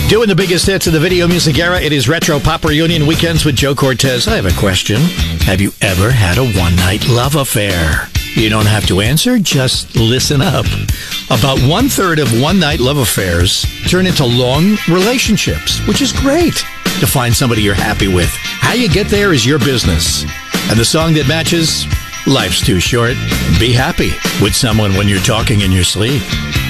Doing the biggest hits of the video music era, it is Retro Pop Reunion Weekends with Joe Cortez. I have a question. Have you ever had a one-night love affair? You don't have to answer, just listen up. About 1/3 of one-night love affairs turn into long relationships, which is great to find somebody you're happy with. How you get there is your business. And the song that matches, Life's Too Short. Be happy with someone when you're talking in your sleep.